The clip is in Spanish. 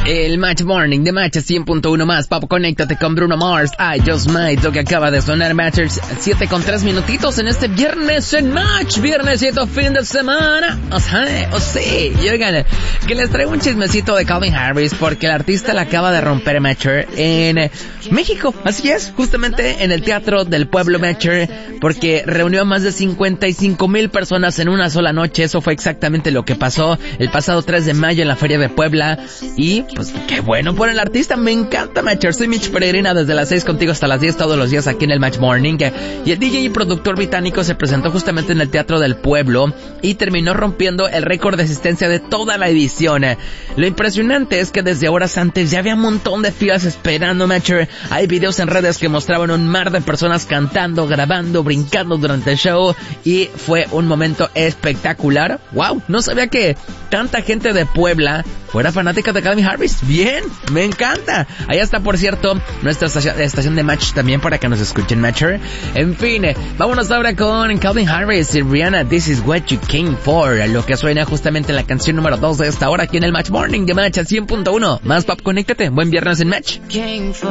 El Match Morning de Match 100.1 más. Pop, conéctate con Bruno Mars. I Just Might, lo que acaba de sonar. Matchers 7 con 3 minutitos en este viernes en Match. Viernesito, fin de semana. O sí, oigan, que les traigo un chismecito de Calvin Harris porque el artista la acaba de romper, Matcher, en México. Así es, justamente en el Teatro del Pueblo, Matcher, porque reunió a más de 55,000 personas en una sola noche. Eso fue exactamente lo que pasó el pasado 3 de mayo en la Feria de Puebla. Y pues qué bueno por el artista, me encanta, Matcher. Soy Mitch Peregrina desde las 6 contigo hasta las 10 todos los días aquí en el Match Morning. Y el DJ y productor británico se presentó justamente en el Teatro del Pueblo y terminó rompiendo el récord de asistencia de toda la edición. Lo impresionante es que desde horas antes ya había un montón de filas esperando, Matcher. Hay videos en redes que mostraban un mar de personas cantando, grabando, brincando durante el show y fue un momento espectacular. Wow, no sabía que tanta gente de Puebla fuera fanática de Calvin Harris. Bien, me encanta. Allá está, por cierto, nuestra estación de Match también para que nos escuchen, Matcher. En fin, vámonos ahora con Calvin Harris y Rihanna, This Is What You Came For, lo que suena justamente la canción número 2 de esta hora aquí en el Match Morning de Match 100.1. Más pop, conéctate. Buen viernes en Match.